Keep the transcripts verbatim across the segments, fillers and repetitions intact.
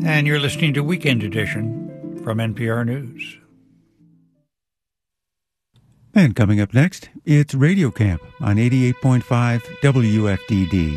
And you're listening to Weekend Edition from N P R News. And coming up next, it's Radio Camp on eighty-eight point five W F D D.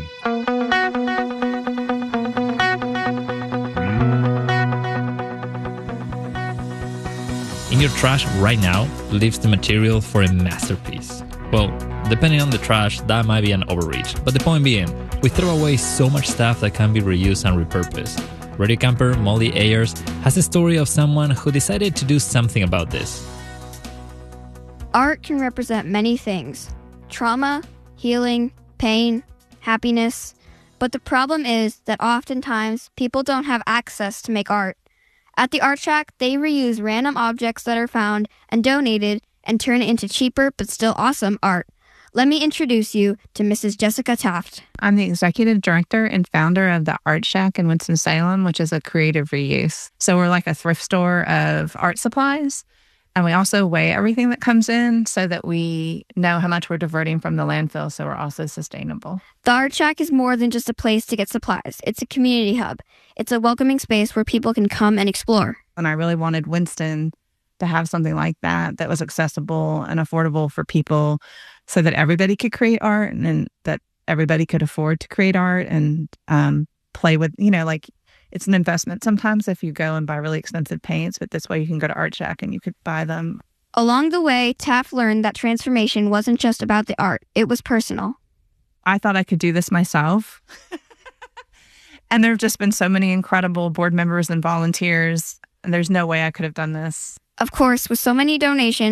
In your trash right now lives the material for a masterpiece. Well, depending on the trash, that might be an overreach. But the point being, we throw away so much stuff that can be reused and repurposed. Radio Camper Molly Ayers has a story of someone who decided to do something about this. Art can represent many things: trauma, healing, pain, happiness. But the problem is that oftentimes people don't have access to make art. At the Art Shack, they reuse random objects that are found and donated and turn it into cheaper but still awesome art. Let me introduce you to Missus Jessica Taft. I'm the executive director and founder of the Art Shack in Winston-Salem, which is a creative reuse. So we're like a thrift store of art supplies. And we also weigh everything that comes in so that we know how much we're diverting from the landfill, so we're also sustainable. The Art Shack is more than just a place to get supplies. It's a community hub. It's a welcoming space where people can come and explore. And I really wanted Winston to have something like that that was accessible and affordable for people so that everybody could create art and that everybody could afford to create art and um, play with, you know, like, it's an investment sometimes if you go and buy really expensive paints, but this way you can go to Art Shack and you could buy them. Along the way, Taft learned that transformation wasn't just about the art. It was personal. I thought I could do this myself. And there have just been so many incredible board members and volunteers, and there's no way I could have done this. Of course, with so many donations,